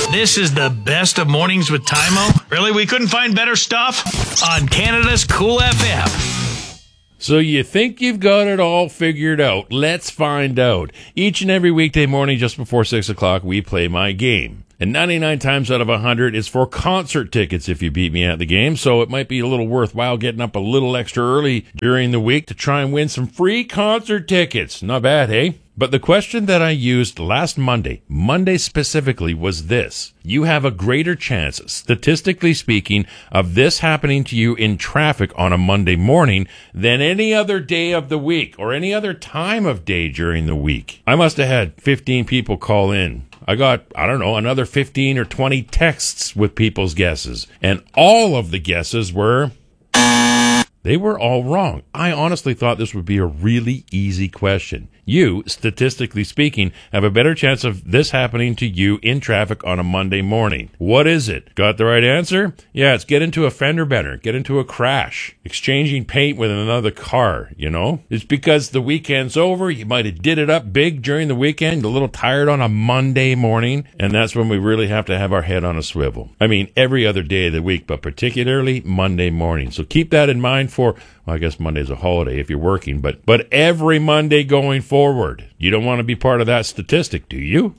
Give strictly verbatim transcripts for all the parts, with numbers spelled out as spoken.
This is the best of mornings with Tymo. Really, we couldn't find better stuff? On Canada's Cool F M. So you think you've got it all figured out? Let's find out. Each and every weekday morning just before six o'clock, we play my game. And ninety-nine times out of one hundred is for concert tickets if you beat me at the game. So it might be a little worthwhile getting up a little extra early during the week to try and win some free concert tickets. Not bad, hey? But the question that I used last Monday, Monday specifically, was this. You have a greater chance, statistically speaking, of this happening to you in traffic on a Monday morning than any other day of the week or any other time of day during the week. I must have had fifteen people call in. I got, I don't know, another fifteen or twenty texts with people's guesses. And all of the guesses were... they were all wrong. I honestly thought this would be a really easy question. You, statistically speaking, have a better chance of this happening to you in traffic on a Monday morning. What is it? Got the right answer? Yeah, it's get into a fender bender, get into a crash, exchanging paint with another car, you know? It's because the weekend's over, you might have did it up big during the weekend, a little tired on a Monday morning, and that's when we really have to have our head on a swivel. I mean, every other day of the week, but particularly Monday morning. So keep that in mind for, well, I guess Monday's a holiday if you're working, but, but every Monday going forward. Forward. You don't want to be part of that statistic, do you?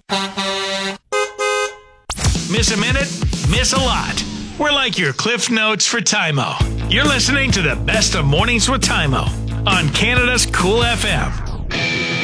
Miss a minute? Miss a lot. We're like your Cliff Notes for Tymo. You're listening to the best of mornings with Tymo on Canada's Cool F M.